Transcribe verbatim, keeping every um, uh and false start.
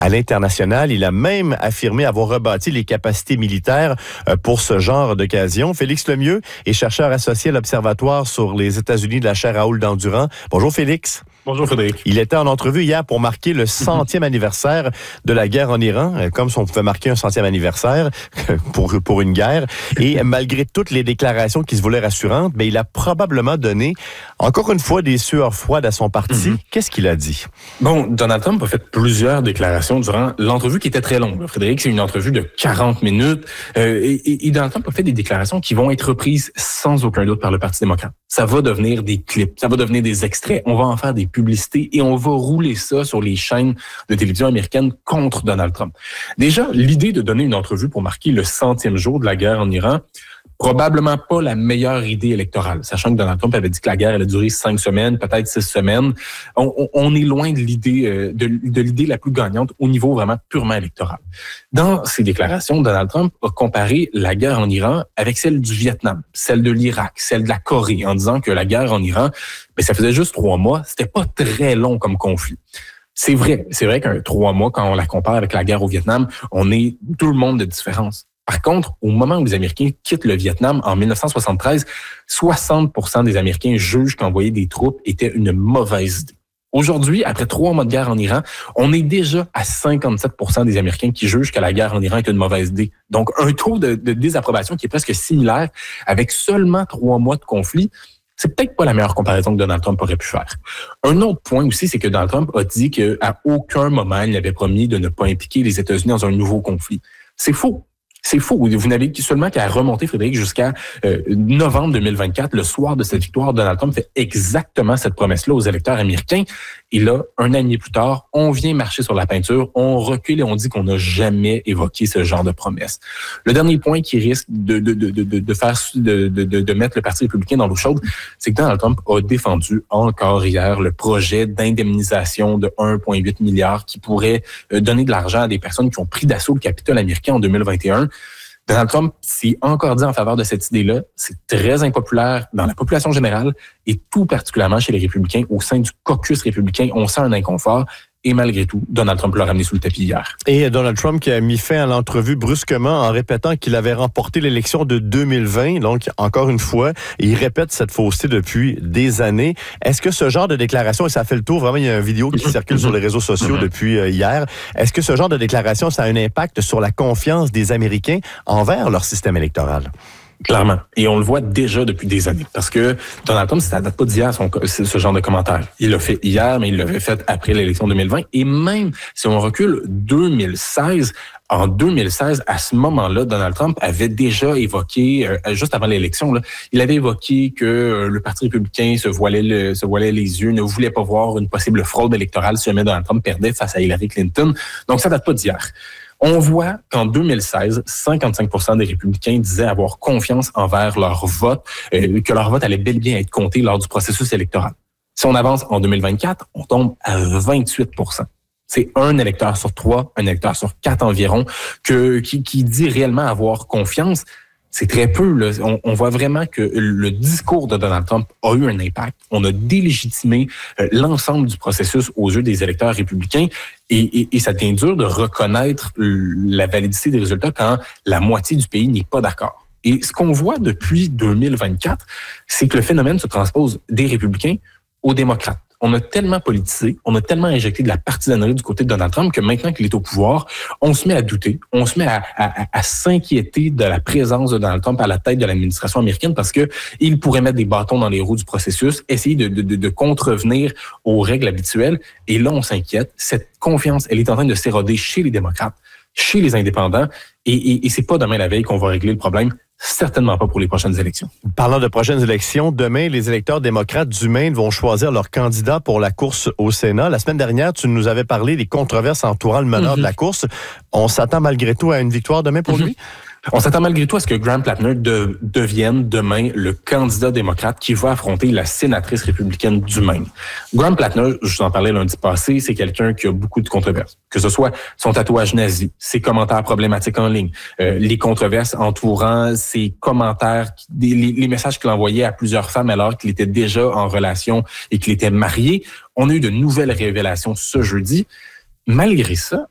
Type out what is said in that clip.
à l'international. Il a même affirmé avoir rebâti les capacités militaires pour ce genre d'occasion. Félix Lemieux est chercheur associé à l'Observatoire sur les États-Unis de la chaire Raoul-Dandurand. Bonjour Félix. Bonjour Frédéric. Il était en entrevue hier pour marquer le centième anniversaire de la guerre en Iran, comme si on pouvait marquer un centième anniversaire pour, pour une guerre. Et malgré toutes les déclarations qui se voulaient rassurantes, mais il a probablement donné, encore une fois, des sueurs froides à son parti. Mm-hmm. Qu'est-ce qu'il a dit? Bon, Donald Trump a fait plusieurs déclarations durant l'entrevue qui était très longue. Frédéric, c'est une entrevue de quarante minutes. Euh, et, et Donald Trump a fait des déclarations qui vont être reprises sans aucun doute par le Parti démocrate. Ça va devenir des clips, ça va devenir des extraits. On va en faire des publicités et on va rouler ça sur les chaînes de télévision américaines contre Donald Trump. Déjà, l'idée de donner une entrevue pour marquer le centième jour de la guerre en Iran, probablement pas la meilleure idée électorale, sachant que Donald Trump avait dit que la guerre allait durer cinq semaines, peut-être six semaines. On, on, on est loin de l'idée euh, de, de l'idée la plus gagnante au niveau vraiment purement électoral. Dans ses déclarations, Donald Trump a comparé la guerre en Iran avec celle du Vietnam, celle de l'Irak, celle de la Corée, en disant que la guerre en Iran, ben, ça faisait juste trois mois, c'était pas très long comme conflit. C'est vrai, c'est vrai qu'un trois mois, quand on la compare avec la guerre au Vietnam, on est tout le monde de différence. Par contre, au moment où les Américains quittent le Vietnam en dix-neuf cent soixante-treize, soixante pour cent des Américains jugent qu'envoyer des troupes était une mauvaise idée. Aujourd'hui, après trois mois de guerre en Iran, on est déjà à cinquante-sept pour cent des Américains qui jugent que la guerre en Iran est une mauvaise idée. Donc, un taux de, de désapprobation qui est presque similaire avec seulement trois mois de conflit. C'est peut-être pas la meilleure comparaison que Donald Trump aurait pu faire. Un autre point aussi, c'est que Donald Trump a dit qu'à aucun moment, il n'avait promis de ne pas impliquer les États-Unis dans un nouveau conflit. C'est faux. C'est faux. Vous n'avez seulement qu'à remonter, Frédéric, jusqu'à euh, novembre deux mille vingt-quatre. Le soir de cette victoire, Donald Trump fait exactement cette promesse-là aux électeurs américains. Et là, un an et demi plus tard, on vient marcher sur la peinture, on recule et on dit qu'on n'a jamais évoqué ce genre de promesse. Le dernier point qui risque de, de, de, de, de faire de, de, de mettre le Parti républicain dans l'eau chaude, c'est que Donald Trump a défendu encore hier le projet d'indemnisation de un virgule huit milliard qui pourrait donner de l'argent à des personnes qui ont pris d'assaut le Capitole américain en deux mille vingt et un. Donald Trump s'est encore dit en faveur de cette idée-là. C'est très impopulaire dans la population générale et tout particulièrement chez les républicains. Au sein du caucus républicain, on sent un inconfort. Et malgré tout, Donald Trump l'a ramené sous le tapis hier. Et Donald Trump qui a mis fin à l'entrevue brusquement en répétant qu'il avait remporté l'élection de deux mille vingt. Donc, encore une fois, il répète cette fausseté depuis des années. Est-ce que ce genre de déclaration, et ça fait le tour, vraiment, il y a une vidéo qui circule sur les réseaux sociaux depuis hier. Est-ce que ce genre de déclaration, ça a un impact sur la confiance des Américains envers leur système électoral? Clairement. Et on le voit déjà depuis des années. Parce que Donald Trump, ça date pas d'hier, son, ce genre de commentaire. Il l'a fait hier, mais il l'avait fait après l'élection deux mille vingt. Et même si on recule deux mille seize, en deux mille seize, à ce moment-là, Donald Trump avait déjà évoqué, euh, juste avant l'élection, là, il avait évoqué que euh, le Parti républicain se voilait, le, se voilait les yeux, ne voulait pas voir une possible fraude électorale si jamais Donald Trump perdait face à Hillary Clinton. Donc, ça date pas d'hier. On voit qu'en deux mille seize, cinquante-cinq pour cent des républicains disaient avoir confiance envers leur vote, euh, que leur vote allait bel et bien être compté lors du processus électoral. Si on avance en deux mille vingt-quatre, on tombe à vingt-huit pour cent. C'est un électeur sur trois, un électeur sur quatre environ, que, qui, qui dit réellement avoir confiance. C'est très peu. Là. On, on voit vraiment que le discours de Donald Trump a eu un impact. On a délégitimé euh, l'ensemble du processus aux yeux des électeurs républicains et, et, et ça devient dur de reconnaître la validité des résultats quand la moitié du pays n'est pas d'accord. Et ce qu'on voit depuis deux mille vingt-quatre, c'est que le phénomène se transpose des républicains aux démocrates. On a tellement politisé, on a tellement injecté de la partisanerie du côté de Donald Trump que maintenant qu'il est au pouvoir, on se met à douter, on se met à, à, à s'inquiéter de la présence de Donald Trump à la tête de l'administration américaine parce que il pourrait mettre des bâtons dans les roues du processus, essayer de, de, de contrevenir aux règles habituelles. Et là, on s'inquiète. Cette confiance, elle est en train de s'éroder chez les démocrates, chez les indépendants. Et, et, et c'est pas demain la veille qu'on va régler le problème. Certainement pas pour les prochaines élections. Parlant de prochaines élections, demain, les électeurs démocrates du Maine vont choisir leur candidat pour la course au Sénat. La semaine dernière, tu nous avais parlé des controverses entourant le meneur mm-hmm. de la course. On s'attend malgré tout à une victoire demain pour mm-hmm. lui? On s'attend malgré tout à ce que Graham Plattner de, devienne demain le candidat démocrate qui va affronter la sénatrice républicaine du Maine. Graham Plattner, je vous en parlais lundi passé, c'est quelqu'un qui a beaucoup de controverses. Que ce soit son tatouage nazi, ses commentaires problématiques en ligne, euh, les controverses entourant ses commentaires, les, les messages qu'il envoyait à plusieurs femmes alors qu'il était déjà en relation et qu'il était marié. On a eu de nouvelles révélations ce jeudi. Malgré ça,